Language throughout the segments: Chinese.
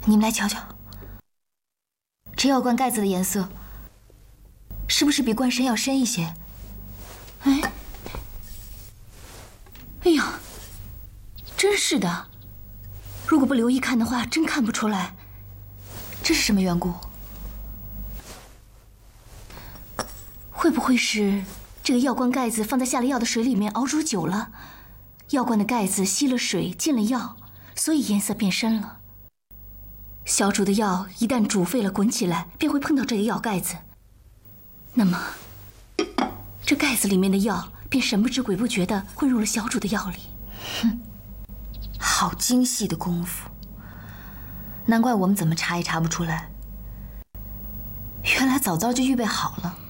你们来瞧瞧，这药罐盖子的颜色，是不是比罐身要深一些？哎呀，真是的，如果不留意看的话，真看不出来。这是什么缘故？会不会是这个药罐盖子放在下了药的水里面熬煮久了，药罐的盖子吸了水进了药，所以颜色变深了。小煮的药一旦煮沸了滚起来，便会碰到这个药盖子，那么这盖子里面的药便神不知鬼不觉地混入了小煮的药里。哼，好精细的功夫，难怪我们怎么查也查不出来。原来早早就预备好了。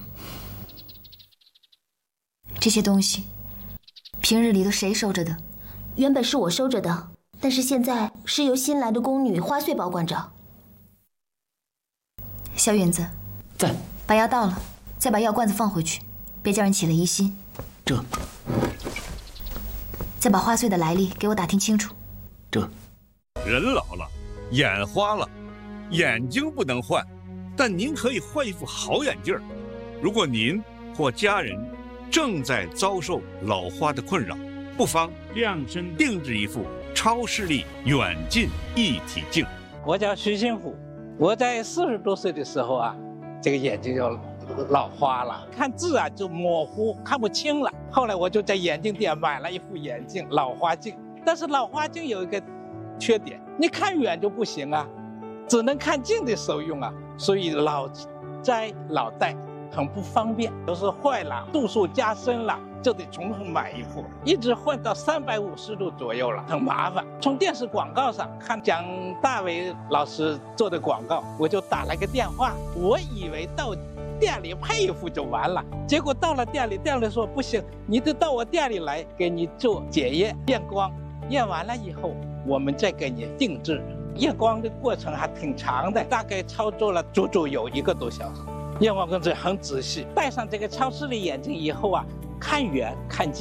这些东西，平日里都谁收着的？ 原本是我收着的，但是现在是由新来的宫女花穗保管着。 小允子， 在。 把药倒了，再把药罐子放回去，别叫人起了疑心。 这。 再把花穗的来历给我打听清楚。 这。 人老了，眼花了，眼睛不能换，但您可以换一副好眼镜。如果您或家人正在遭受老花的困扰，不妨量身定制一副超视力远近一体镜。 我叫徐新虎，我在40多岁的时候啊，这个眼睛就老花了，看字啊就模糊，看不清了。后来我就在眼镜店买了一副眼镜，老花镜。但是老花镜有一个缺点，你看远就不行啊，只能看近的时候用啊，所以老摘老戴很不方便。有时候坏了，度数加深了，就得重新买一副，一直换到350度左右了，很麻烦。从电视广告上看蒋大为老师做的广告，我就打了个电话，我以为到店里配一副就完了，结果到了店里，店里说不行，你得到我店里来给你做检验验光，验完了以后我们再给你定制。验光的过程还挺长的，大概操作了足足有1个多小时。验光工作很仔细，戴上这个超视力眼镜以后啊，看远看近